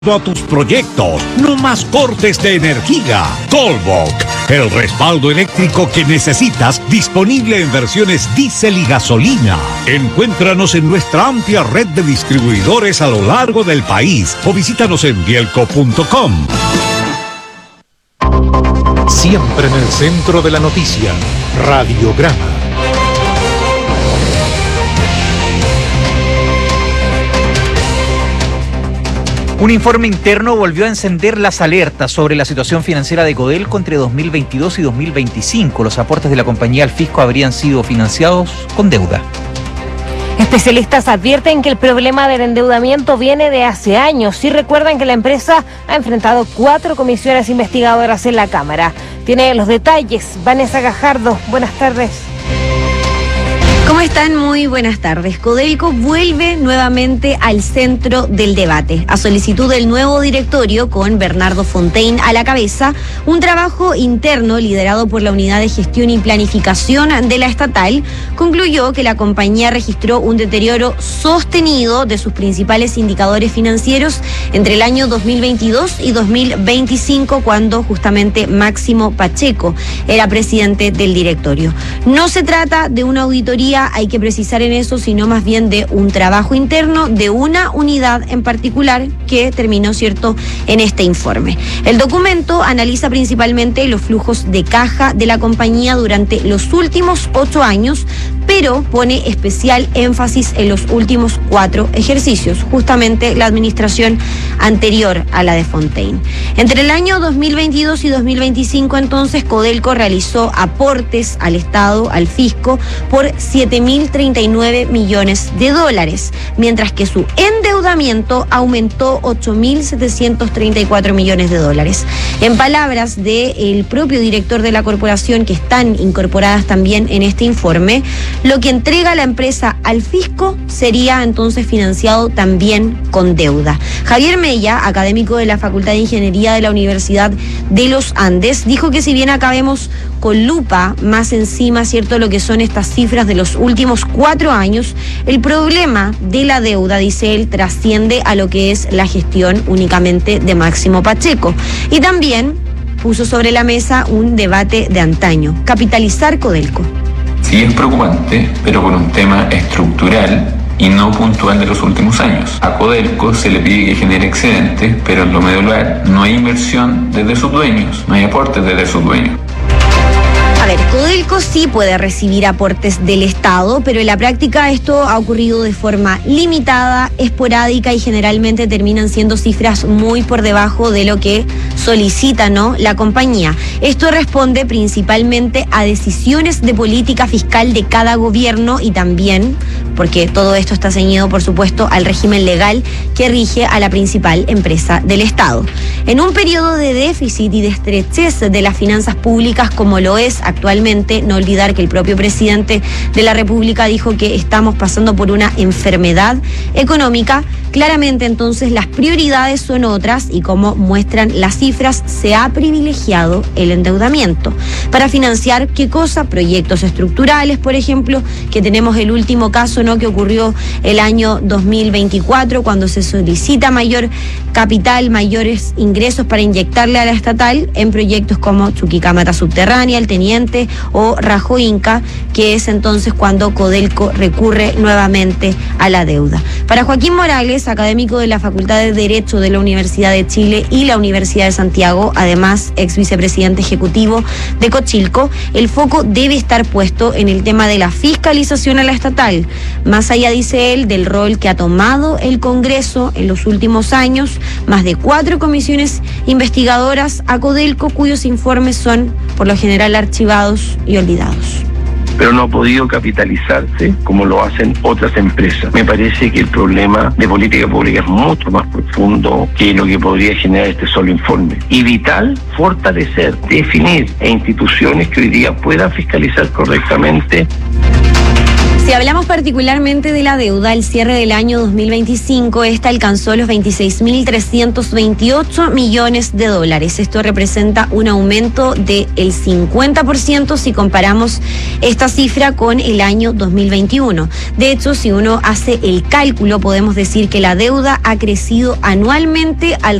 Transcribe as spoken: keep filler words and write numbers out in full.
A tus proyectos, no más cortes de energía. Colbok, el respaldo eléctrico que necesitas, disponible en versiones diésel y gasolina. Encuéntranos en nuestra amplia red de distribuidores a lo largo del país o visítanos en bielco punto com. Siempre en el centro de la noticia, Radiograma. Un informe interno volvió a encender las alertas sobre la situación financiera de Codelco entre dos mil veintidós y dos mil veinticinco. Los aportes de la compañía al fisco habrían sido financiados con deuda. Especialistas advierten que el problema del endeudamiento viene de hace años y recuerdan que la empresa ha enfrentado cuatro comisiones investigadoras en la Cámara. Tiene los detalles Vanessa Gajardo. Buenas tardes. ¿Cómo están? Muy buenas tardes. Codelco vuelve nuevamente al centro del debate. A solicitud del nuevo directorio, con Bernardo Fontaine a la cabeza, un trabajo interno liderado por la Unidad de Gestión y Planificación de la estatal concluyó que la compañía registró un deterioro sostenido de sus principales indicadores financieros entre el año dos mil veintidós y dos mil veinticinco, cuando justamente Máximo Pacheco era presidente del directorio. No se trata de una auditoría, hay que precisar en eso, sino más bien de un trabajo interno de una unidad en particular que terminó, cierto, en este informe. El documento analiza principalmente los flujos de caja de la compañía durante los últimos ocho años, pero pone especial énfasis en los últimos cuatro ejercicios, justamente la administración anterior a la de Fontaine. Entre el año dos mil veintidós y dos mil veinticinco, entonces, Codelco realizó aportes al Estado, al fisco, por siete mil treinta y nueve millones de dólares, mientras que su endeudamiento aumentó ocho mil setecientos treinta y cuatro millones de dólares. En palabras del propio director de la corporación, que están incorporadas también en este informe, lo que entrega la empresa al fisco sería entonces financiado también con deuda. Javier Mella, académico de la Facultad de Ingeniería de la Universidad de los Andes, dijo que si bien acá vemos con lupa más encima, cierto, lo que son estas cifras de los últimos cuatro años, el problema de la deuda, dice él, trasciende a lo que es la gestión únicamente de Máximo Pacheco. Y también puso sobre la mesa un debate de antaño: capitalizar Codelco. Sí, es preocupante, pero por un tema estructural y no puntual de los últimos años. A Codelco se le pide que genere excedentes, pero en lo medular no hay inversión desde sus dueños, no hay aportes desde sus dueños. A ver, Codelco sí puede recibir aportes del Estado, pero en la práctica esto ha ocurrido de forma limitada, esporádica, y generalmente terminan siendo cifras muy por debajo de lo que solicita, ¿no?, la compañía. Esto responde principalmente a decisiones de política fiscal de cada gobierno y también porque todo esto está ceñido, por supuesto, al régimen legal que rige a la principal empresa del Estado. En un periodo de déficit y de estrechez de las finanzas públicas como lo es actualmente, no olvidar que el propio presidente de la República dijo que estamos pasando por una enfermedad económica, claramente entonces las prioridades son otras y, como muestran las cifras, se ha privilegiado el endeudamiento para financiar, ¿qué cosa? Proyectos estructurales, por ejemplo, que tenemos el último caso, ¿no?, que ocurrió el año dos mil veinticuatro, cuando se solicita mayor capital, mayores ingresos para inyectarle a la estatal en proyectos como Chuquicamata Subterránea, El Teniente o Rajo Inca, que es entonces cuando Codelco recurre nuevamente a la deuda. Para Joaquín Morales, académico de la Facultad de Derecho de la Universidad de Chile y la Universidad de Santiago, además ex vicepresidente ejecutivo de Cochilco, el foco debe estar puesto en el tema de la fiscalización a la estatal. Más allá, dice él, del rol que ha tomado el Congreso en los últimos años, más de cuatro comisiones investigadoras a Codelco, cuyos informes son por lo general archivados y olvidados. Pero no ha podido capitalizarse como lo hacen otras empresas. Me parece que el problema de política pública es mucho más profundo que lo que podría generar este solo informe. Y vital, fortalecer, definir e instituciones que hoy día puedan fiscalizar correctamente. Si hablamos particularmente de la deuda, al cierre del año dos mil veinticinco, esta alcanzó los veintiséis mil trescientos veintiocho millones de dólares. Esto representa un aumento del cincuenta por ciento si comparamos esta cifra con el año dos mil veintiuno. De hecho, si uno hace el cálculo, podemos decir que la deuda ha crecido anualmente al